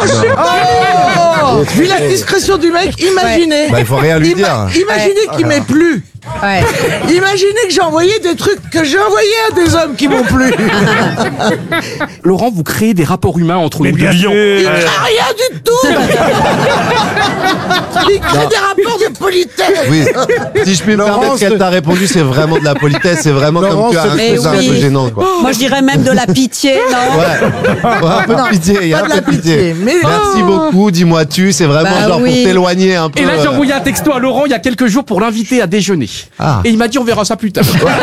Oh, vu la discrétion du mec, imaginez. Bah, il faut rien lui dire. Imaginez qu'il m'ait plu. Ouais. Imaginez que j'ai envoyé des trucs que j'ai envoyés à des hommes qui m'ont plu. Laurent, vous créez des rapports humains entre nous deux lions. Il crée rien du tout. Il crée des rapports de politesse. Oui, si je puis me permettre, qu'elle t'a répondu, c'est vraiment de la politesse, c'est vraiment comme tu as un cousin un peu gênant, quoi. Moi, je dirais même de la pitié, non? Ouais, un peu de pitié, il y a un peu de pitié. Mais Merci beaucoup, dis-moi tu, c'est vraiment Bah genre oui. pour t'éloigner un peu. Et là, j'ai envoyé un texto à Laurent il y a quelques jours pour l'inviter à déjeuner. Ah. Et il m'a dit on verra ça plus tard.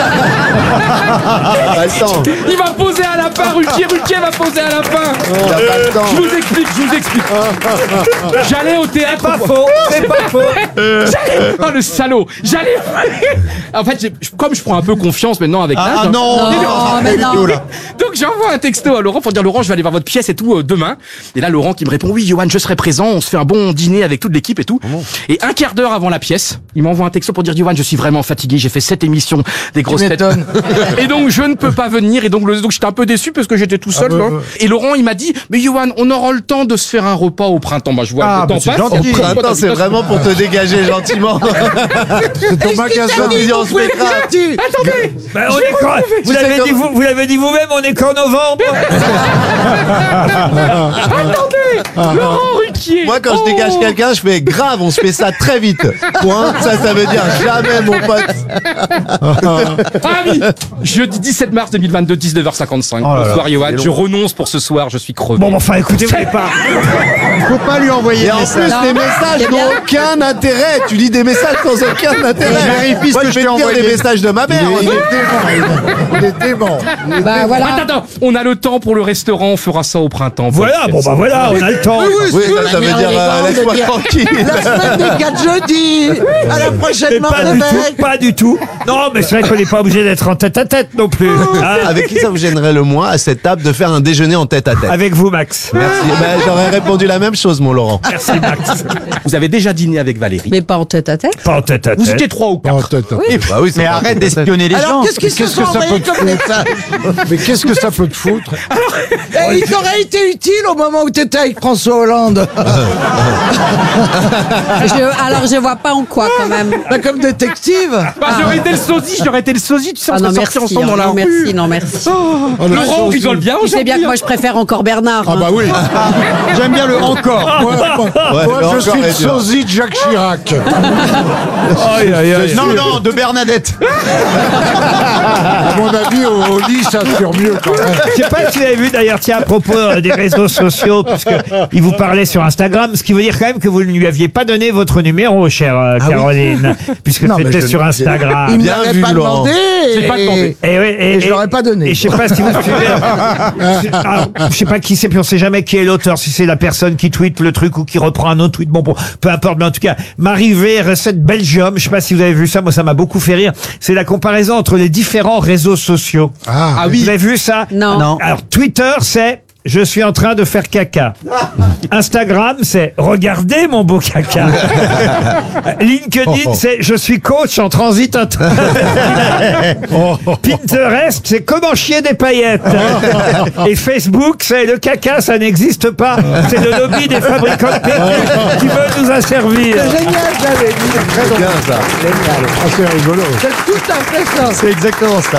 Attends, Il va poser un lapin, Ruquier va poser un lapin. t'as pas le temps. Je vous explique. J'allais au théâtre. C'est pas faux. Oh le salaud. En fait, comme je prends un peu confiance maintenant avec l'âge. Ah non, Non, mais non. Donc j'envoie un texto à Laurent pour dire Laurent, je vais aller voir votre pièce et tout demain. Et là Laurent qui me répond oui Johan, je serai présent, on se fait un bon dîner avec toute l'équipe et tout. Et un quart d'heure avant la pièce, il m'envoie un texto pour dire Johan, je suis vraiment fatigué, j'ai fait 7 émissions des grosses têtes. Et donc je ne peux pas venir et donc j'étais un peu déçu parce que j'étais tout seul. Et Laurent il m'a dit mais Johan, on aura le temps de se faire un repas au printemps. Bah je vois le temps passe. Au printemps, c'est vraiment pour te dégager gentiment. C'est ton magasin en spectacle. Attendez. Ben, on est quand... Vous l'avez dit vous-même, on est qu'en novembre. Attendez. Laurent Ruquier. Moi, quand je dégage quelqu'un, je fais grave, on se fait ça très vite. Point. Ça veut dire jamais, mon pote. Ah oui. Jeudi 17 mars 2022, 19h55. Bonsoir Johan, je renonce pour ce soir, je suis crevé. Bon, enfin, écoutez, vous n'avez pas... Faut pas lui envoyer. Et en plus, les messages n'ont aucun intérêt. Tu lis des messages sans aucun intérêt. Moi, je vais te dire des messages de ma mère. Il était bon. Bah voilà. Attends, on a le temps pour le restaurant, on fera ça au printemps. Voilà, bon, bah voilà, on a le temps. Oui, ça veut dire laisse-moi tranquille. la semaine des 4 jeudis. À la prochaine Mais mort pas du tout. Non, mais c'est vrai qu'on n'est pas obligé d'être en tête-à-tête non plus. Hein. Avec qui ça vous gênerait le moins à cette table de faire un déjeuner en tête-à-tête? Avec vous, Max. Merci. Ben, j'aurais répondu la même chose, mon Laurent. Merci, Max. Vous avez déjà dîné avec Valérie. Mais pas en tête à tête. Pas en tête-à-tête. Vous étiez 3 ou 4. Bah oui, Mais arrête d'espionner les gens. Alors qu'est-ce qu'ils se sont envoyés comme message? Mais qu'est-ce que ça peut te foutre? Et il t'aurait été utile au moment où t'étais avec François Hollande. Alors je vois pas en quoi quand même. Bah, comme détective. Bah, j'aurais été le sosie, tu sais, on Ah serait non sortis merci, ensemble dans la non rue. merci, non merci. Laurent, on rigole bien Tu sais bien que moi je préfère encore Bernard. Ah bah oui. J'aime bien le encore. Moi, je suis le dur. sosie de Jacques Chirac. Non, de Bernadette. À mon avis, au lit, ça assure mieux quand même. Je sais pas si vous avez vu d'ailleurs, tiens, à propos des réseaux sociaux, puisqu'il vous parlait sur Instagram, ce qui veut dire quand même que vous ne lui aviez pas donné votre numéro, chère Caroline, puisque Non, mais c'était je sur ne- Instagram. Il ne Bien m'avait vu, pas Laurent. demandé. J'ai pas demandé. Et je l'aurais pas donné. Et je sais pas si vous suivez. Alors, je sais pas qui c'est, puis on sait jamais qui est l'auteur, si c'est la personne qui tweet le truc ou qui reprend un autre tweet. Bon, peu importe, mais en tout cas, Marivé, recette Belgium. Je sais pas si vous avez vu ça, moi ça m'a beaucoup fait rire. C'est la comparaison entre les différents réseaux sociaux. Ah oui. Vous avez vu ça? Non. Alors, Twitter, c'est je suis en train de faire caca. Instagram, c'est regardez mon beau caca. LinkedIn, c'est je suis coach en transit Pinterest, c'est comment chier des paillettes. Et Facebook, c'est le caca, ça n'existe pas. C'est le lobby des fabricants de perruques qui veut nous asservir. C'est génial, j'avais dit. C'est bien ça. Ah, c'est rigolo. C'est tout à fait ça. C'est exactement ça.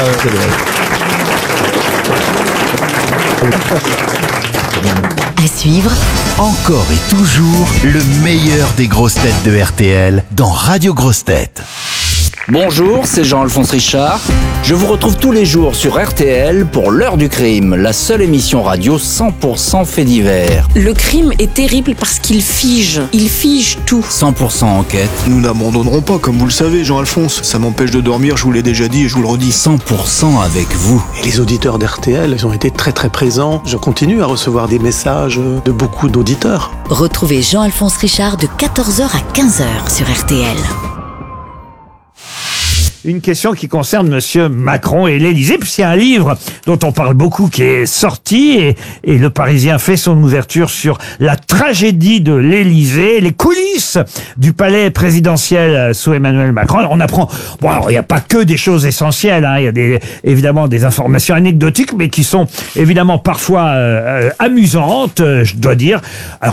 À suivre, encore et toujours le meilleur des grosses têtes de RTL dans Radio Grosses Têtes. Bonjour, c'est Jean-Alphonse Richard. Je vous retrouve tous les jours sur RTL pour l'heure du crime, la seule émission radio 100% fait divers. Le crime est terrible parce qu'il fige. Il fige tout. 100% enquête. Nous n'abandonnerons pas, comme vous le savez, Jean-Alphonse. Ça m'empêche de dormir, je vous l'ai déjà dit et je vous le redis. 100% avec vous. Et les auditeurs d'RTL, ils ont été très très présents. Je continue à recevoir des messages de beaucoup d'auditeurs. Retrouvez Jean-Alphonse Richard de 14h à 15h sur RTL. Une question qui concerne Monsieur Macron et l'Élysée, puisqu'il y a un livre dont on parle beaucoup qui est sorti et le Parisien fait son ouverture sur la tragédie de l'Élysée, les coulisses du palais présidentiel sous Emmanuel Macron. Alors on apprend, bon alors il n'y a pas que des choses essentielles, hein, il y a évidemment des informations anecdotiques, mais qui sont évidemment parfois amusantes, je dois dire. Alors